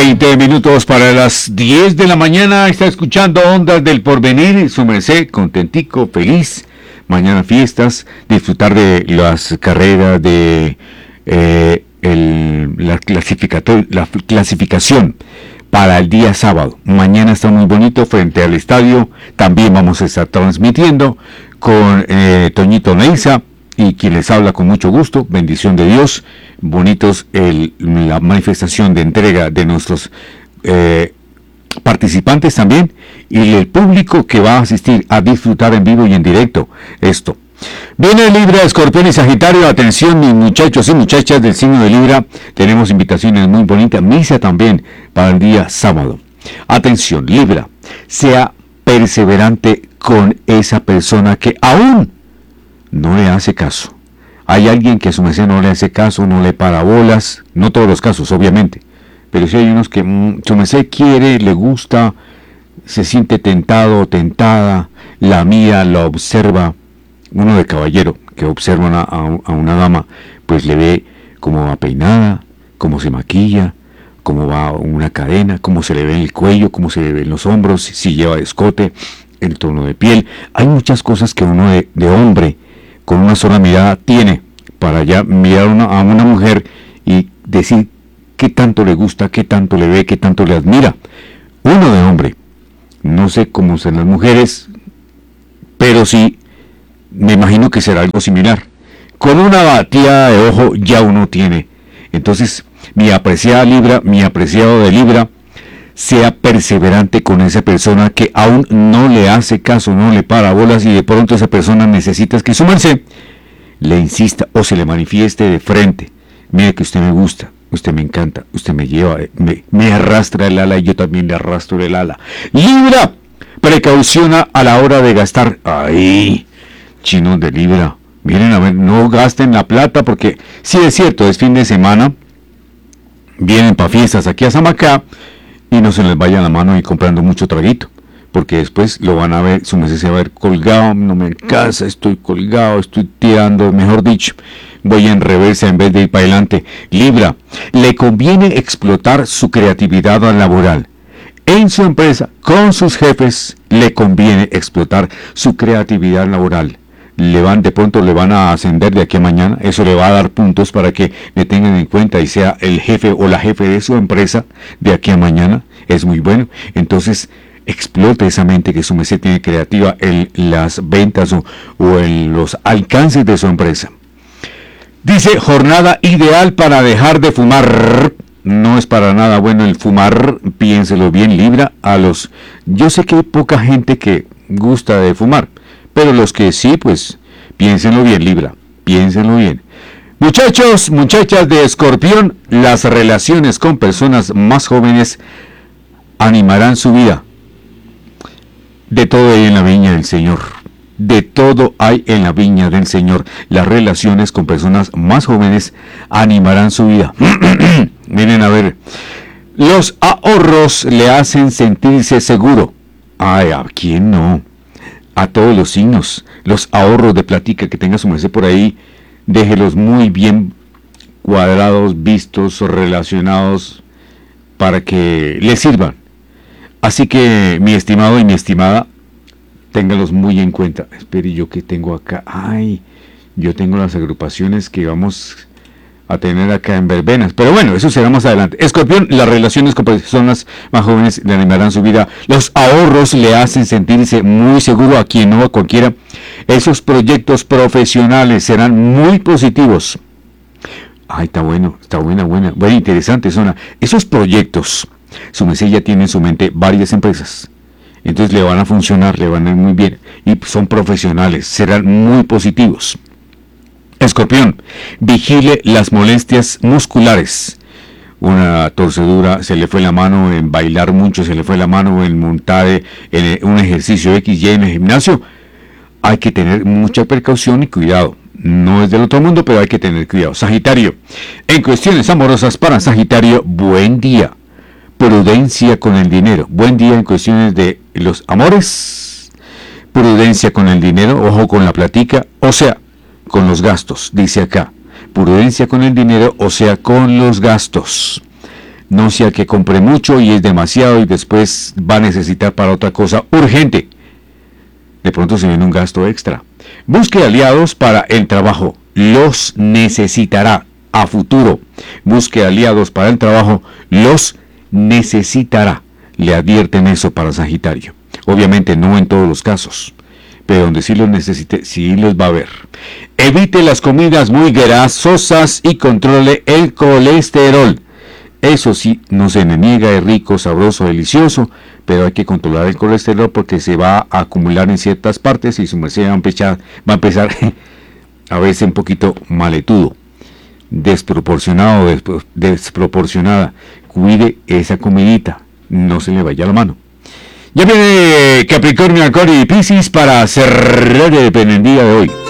20 minutos para las 10 de la mañana. Está escuchando Ondas del Porvenir. Su merced, contentico, feliz. Mañana fiestas. Disfrutar de las carreras de la clasificación para el día sábado. Mañana está muy bonito frente al estadio. También vamos a estar transmitiendo con Toñito Neiza y quien les habla con mucho gusto. Bendición de Dios. Bonitos la manifestación de entrega de nuestros participantes también y el público que va a asistir a disfrutar en vivo y en directo esto. Viene Libra, Escorpión y Sagitario. Atención, mis muchachos y muchachas del signo de Libra. Tenemos invitaciones muy bonitas. Misa también para el día sábado. Atención, Libra. Sea perseverante con esa persona que aún no le hace caso. Hay alguien que a su merced no le hace caso, no le para bolas. No todos los casos, obviamente. Pero sí hay unos que su merced quiere, le gusta, se siente tentado o tentada, la mira, la observa. Uno de caballero que observa a una dama, pues le ve cómo va peinada, cómo se maquilla, cómo va una cadena, cómo se le ve en el cuello, cómo se le ve en los hombros, si lleva escote, el tono de piel. Hay muchas cosas que uno de hombre con una sola mirada tiene para ya mirar a una mujer y decir qué tanto le gusta, qué tanto le ve, qué tanto le admira. Uno de hombre, no sé cómo son las mujeres, pero sí me imagino que será algo similar. Con una batida de ojo ya uno tiene. Entonces, mi apreciada Libra, mi apreciado de Libra, sea perseverante con esa persona que aún no le hace caso, no le para bolas y de pronto esa persona necesita que su merced le insista o se le manifieste de frente. Mire que usted me gusta, usted me encanta, usted me lleva, me arrastra el ala y yo también le arrastro el ala. Libra, precauciona a la hora de gastar. ¡Ay! Chinos de Libra, miren a ver, no gasten la plata porque sí es cierto, es fin de semana, vienen para fiestas aquí a Samacá y no se les vaya la mano y comprando mucho traguito, porque después lo van a ver, su merced se va a ver colgado, no me casa, estoy colgado, estoy tirando, mejor dicho, voy en reversa en vez de ir para adelante. Libra, le conviene explotar su creatividad laboral. En su empresa, con sus jefes, le conviene explotar su creatividad laboral. De pronto le van a ascender de aquí a mañana, eso le va a dar puntos para que le tengan en cuenta y sea el jefe o la jefe de su empresa de aquí a mañana, es muy bueno. Entonces explote esa mente que su merced tiene creativa en las ventas o en los alcances de su empresa. Dice, jornada ideal para dejar de fumar. No es para nada bueno el fumar, piénselo bien, Libra. Yo sé que hay poca gente que gusta de fumar, pero los que sí, pues, piénsenlo bien, Libra, piénsenlo bien. Muchachos, muchachas de Escorpión, las relaciones con personas más jóvenes animarán su vida. De todo hay en la viña del Señor. De todo hay en la viña del Señor. Las relaciones con personas más jóvenes animarán su vida. Miren a ver. Los ahorros le hacen sentirse seguro. Ay, ¿a quién no? A todos los signos, los ahorros de platica que tenga su merced por ahí, déjelos muy bien cuadrados, vistos, relacionados, para que le sirvan. Así que, mi estimado y mi estimada, téngalos muy en cuenta. Espere, yo que tengo acá, yo tengo las agrupaciones que vamos a tener acá en verbenas, pero bueno, eso será más adelante. Escorpión, las relaciones con personas más jóvenes le animarán su vida. Los ahorros le hacen sentirse muy seguro, a quien no, a cualquiera. Esos proyectos profesionales serán muy positivos. Está bueno, buena, interesante zona. Esos proyectos, su merced ya tiene en su mente varias empresas, entonces le van a funcionar, le van a ir muy bien, y son profesionales, serán muy positivos. Escorpión, vigile las molestias musculares. Una torcedura, se le fue la mano en bailar mucho, se le fue la mano en montar en un ejercicio XY en el gimnasio. Hay que tener mucha precaución y cuidado. No es del otro mundo, pero hay que tener cuidado. Sagitario, en cuestiones amorosas para Sagitario, buen día. Prudencia con el dinero. Buen día en cuestiones de los amores. Prudencia con el dinero, ojo con la platica, o sea, con los gastos, dice acá. Prudencia con el dinero, o sea, con los gastos. No sea que compre mucho y es demasiado y después va a necesitar para otra cosa urgente. De pronto se viene un gasto extra. Busque aliados para el trabajo. Los necesitará a futuro. Busque aliados para el trabajo. Los necesitará. Le advierten eso para Sagitario. Obviamente no en todos los casos, pero donde sí los necesite, sí los va a ver. Evite las comidas muy grasosas y controle el colesterol. Eso sí, no se me niega, es rico, sabroso, delicioso, pero hay que controlar el colesterol porque se va a acumular en ciertas partes y su merced va a empezar a verse un poquito maletudo, desproporcionado, desproporcionada. Cuide esa comidita, no se le vaya la mano. Ya viene Capricornio, Acuario y Piscis para cerrar el día de hoy.